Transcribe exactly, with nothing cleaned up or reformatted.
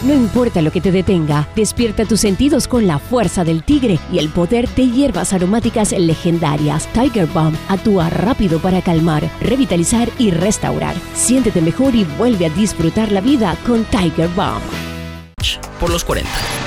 No importa lo que te detenga, despierta tus sentidos con la fuerza del tigre y el poder de hierbas aromáticas legendarias. Tiger Balm actúa rápido para calmar, revitalizar y restaurar. Siéntete mejor y vuelve a disfrutar la vida con Tiger Balm. Por los cuarenta.